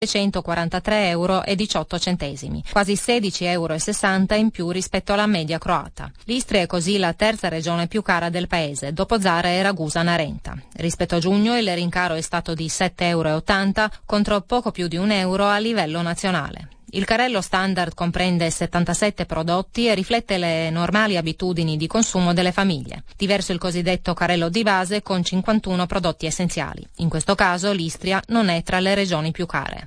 €143,18, quasi €16,60 in più rispetto alla media croata. L'Istria è così la terza regione più cara del paese, dopo Zara e Ragusa-Narenta. Rispetto a giugno il rincaro è stato di €7,80 contro poco più di €1 a livello nazionale. Il carrello standard comprende 77 prodotti e riflette le normali abitudini di consumo delle famiglie. Diverso il cosiddetto carrello di base con 51 prodotti essenziali. In questo caso l'Istria non è tra le regioni più care.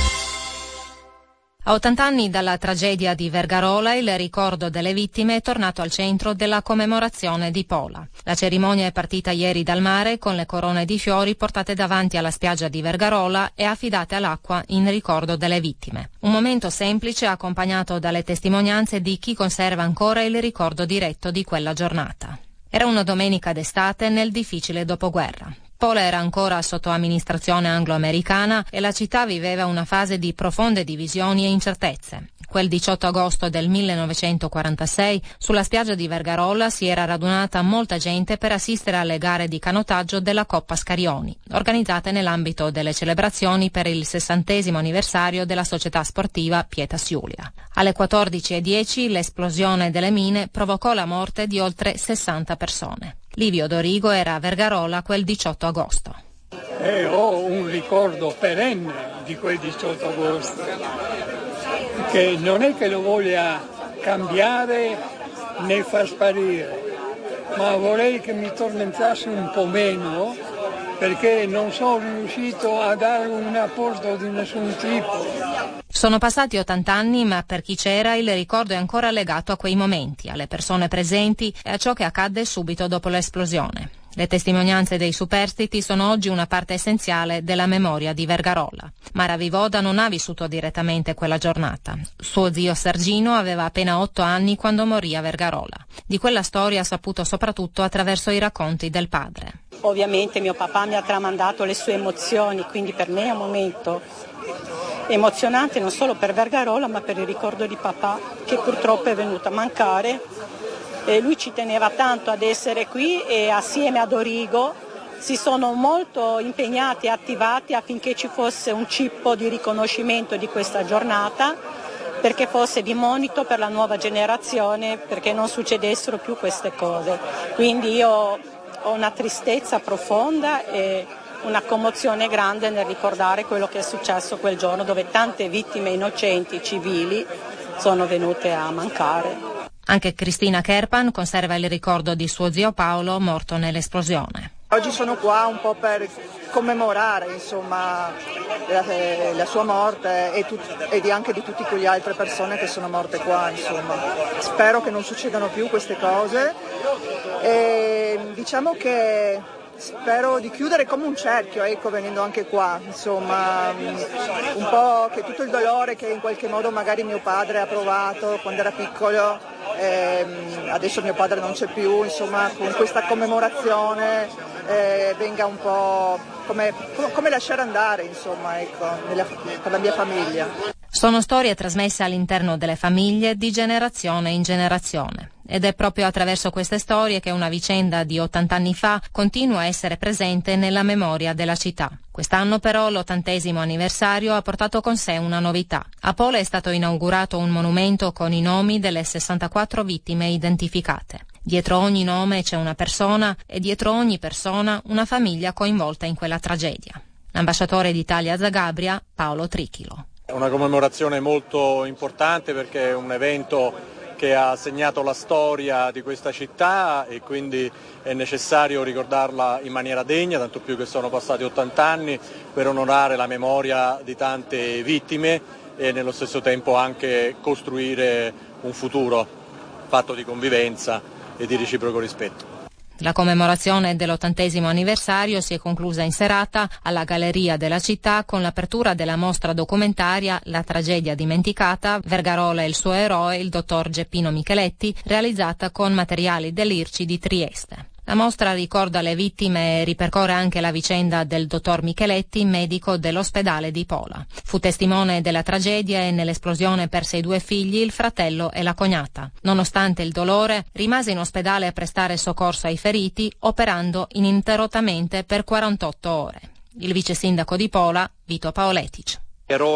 A 80 anni dalla tragedia di Vergarola, il ricordo delle vittime è tornato al centro della commemorazione di Pola. La cerimonia è partita ieri dal mare con le corone di fiori portate davanti alla spiaggia di Vergarola e affidate all'acqua in ricordo delle vittime. Un momento semplice accompagnato dalle testimonianze di chi conserva ancora il ricordo diretto di quella giornata. Era una domenica d'estate nel difficile dopoguerra. Pola era ancora sotto amministrazione anglo-americana e la città viveva una fase di profonde divisioni e incertezze. Quel 18 agosto del 1946 sulla spiaggia di Vergarola si era radunata molta gente per assistere alle gare di canottaggio della Coppa Scarioni, organizzate nell'ambito delle celebrazioni per il 60° anniversario della società sportiva Pietas Julia. Alle 14:10 l'esplosione delle mine provocò la morte di oltre 60 persone. Livio Dorigo era a Vergarola quel 18 agosto. Ho un ricordo perenne di quel 18 agosto, che non è che lo voglia cambiare né far sparire, ma vorrei che mi tormentasse un po' meno, perché non sono riuscito a dare un apporto di nessun tipo. Sono passati 80 anni, ma per chi c'era il ricordo è ancora legato a quei momenti, alle persone presenti e a ciò che accadde subito dopo l'esplosione. Le testimonianze dei superstiti sono oggi una parte essenziale della memoria di Vergarola. Mara Vivoda non ha vissuto direttamente quella giornata. Suo zio Sergino aveva appena 8 anni quando morì a Vergarola. Di quella storia ha saputo soprattutto attraverso i racconti del padre. Ovviamente mio papà mi ha tramandato le sue emozioni, quindi per me è un momento emozionante non solo per Vergarola ma per il ricordo di papà, che purtroppo è venuto a mancare. E lui ci teneva tanto ad essere qui e assieme a Dorigo si sono molto impegnati e attivati affinché ci fosse un cippo di riconoscimento di questa giornata, perché fosse di monito per la nuova generazione, perché non succedessero più queste cose. Quindi io ho una tristezza profonda e una commozione grande nel ricordare quello che è successo quel giorno, dove tante vittime innocenti civili sono venute a mancare. Anche Cristina Kerpan conserva il ricordo di suo zio Paolo morto nell'esplosione. Oggi sono qua un po' per commemorare insomma la sua morte e anche di tutte quelle altre persone che sono morte qua, insomma. Spero che non succedano più queste cose e diciamo che spero di chiudere come un cerchio, venendo anche qua, insomma, un po' che tutto il dolore che in qualche modo magari mio padre ha provato quando era piccolo, adesso mio padre non c'è più, insomma, con questa commemorazione venga un po' come lasciare andare, insomma, per la mia famiglia. Sono storie trasmesse all'interno delle famiglie di generazione in generazione. Ed è proprio attraverso queste storie che una vicenda di 80 anni fa continua a essere presente nella memoria della città. Quest'anno però l'80° anniversario ha portato con sé una novità. A Pola è stato inaugurato un monumento con i nomi delle 64 vittime identificate. Dietro ogni nome c'è una persona e dietro ogni persona una famiglia coinvolta in quella tragedia. L'ambasciatore d'Italia a Zagabria, Paolo Trichilo. È una commemorazione molto importante perché è un evento che ha segnato la storia di questa città e quindi è necessario ricordarla in maniera degna, tanto più che sono passati 80 anni, per onorare la memoria di tante vittime e nello stesso tempo anche costruire un futuro fatto di convivenza e di reciproco rispetto. La commemorazione dell'80° anniversario si è conclusa in serata alla Galleria della città con l'apertura della mostra documentaria La tragedia dimenticata, Vergarola e il suo eroe, il dottor Geppino Micheletti, realizzata con materiali dell'IRCI di Trieste. La mostra ricorda le vittime e ripercorre anche la vicenda del dottor Micheletti, medico dell'ospedale di Pola. Fu testimone della tragedia e nell'esplosione perse i 2 figli, il fratello e la cognata. Nonostante il dolore, rimase in ospedale a prestare soccorso ai feriti, operando ininterrottamente per 48 ore. Il vice sindaco di Pola, Vito Paoletic. eroe